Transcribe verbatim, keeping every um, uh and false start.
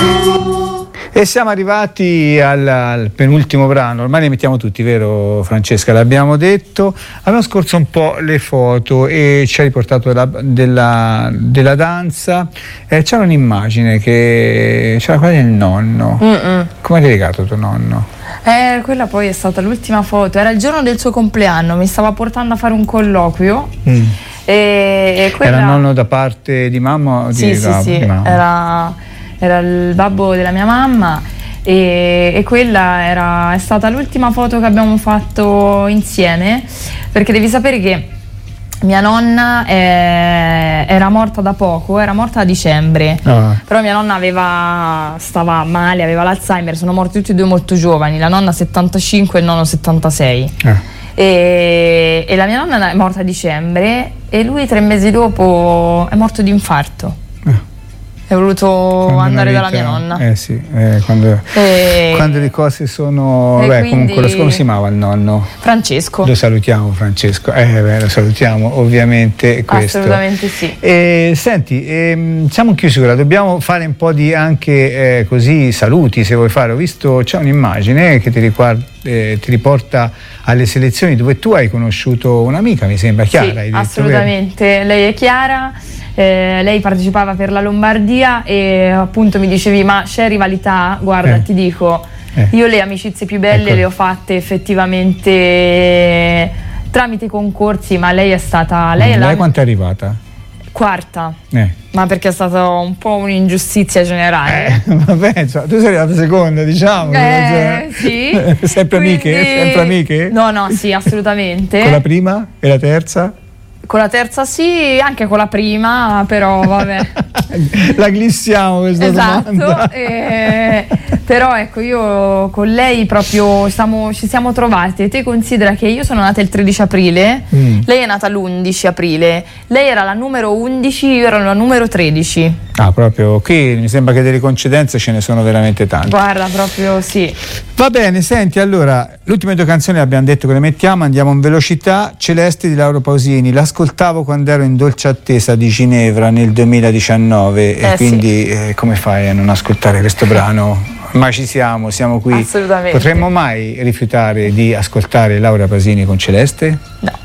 E siamo arrivati al, al penultimo brano, ormai ne mettiamo tutti, vero Francesca? L'abbiamo detto. Abbiamo scorso un po' le foto e ci ha riportato della, della, della danza. Eh, c'era un'immagine che c'era quella del nonno. Mm-mm. Come è dedicato tuo nonno? Eh, quella poi è stata l'ultima foto, era il giorno del suo compleanno, mi stava portando a fare un colloquio. Mm. E, e quella... Era nonno da parte di mamma o di sì, babbo? Sì, sì, di mamma? Era, era il babbo della mia mamma e, e quella era, è stata l'ultima foto che abbiamo fatto insieme, perché devi sapere che mia nonna è, era morta da poco, era morta a dicembre, oh. Però mia nonna aveva, stava male, aveva l'Alzheimer, sono morti tutti e due molto giovani, la nonna settantacinque e il nonno settantasei. Eh. E, e la mia nonna è morta a dicembre e lui tre mesi dopo è morto di infarto. Eh. È voluto quando andare vita, dalla mia nonna. Eh sì, eh, quando, e, quando le cose sono... Beh, quindi, comunque, come si chiamava il nonno? Francesco. Lo salutiamo Francesco, eh, beh, lo salutiamo ovviamente. Questo. Assolutamente sì. E, senti, ehm, siamo in chiusura, dobbiamo fare un po' di anche eh, così saluti se vuoi fare. Ho visto, c'è un'immagine che ti, riguarda, eh, ti riporta alle selezioni dove tu hai conosciuto un'amica, mi sembra, Chiara. Sì, hai detto, assolutamente, vero? Lei è Chiara. Eh, lei partecipava per la Lombardia e appunto mi dicevi ma c'è rivalità? Guarda, eh. ti dico, eh. io le amicizie più belle ecco. le ho fatte effettivamente tramite concorsi, ma lei è stata... Lei, lei la... quanto è arrivata? Quarta, eh. ma perché è stata un po' un'ingiustizia generale. Eh, vabbè, cioè, tu sei arrivata seconda, diciamo. Eh, sì. Sempre Quindi... amiche? Sempre amiche? No, no, sì, assolutamente. Con la prima e la terza? Con la terza sì, anche con la prima, però vabbè. La glissiamo questa esatto, domanda. Eh, però ecco, io con lei proprio siamo, ci siamo trovati. Te considera che io sono nata il tredici aprile, mm. lei è nata l'undici aprile, lei era la numero undici, io ero la numero tredici. Ah, proprio qui mi sembra che delle coincidenze ce ne sono veramente tante. Guarda, proprio sì. Va bene, senti, allora, le ultime due canzoni abbiamo detto che le mettiamo, andiamo in velocità. Celeste di Lauro Pausini, l'ascoltavo quando ero in dolce attesa di Ginevra nel duemiladiciannove eh, e quindi sì. eh, come fai a non ascoltare questo brano? Ma ci siamo, siamo qui. Assolutamente. Potremmo mai rifiutare di ascoltare Laura Pausini con Celeste? No.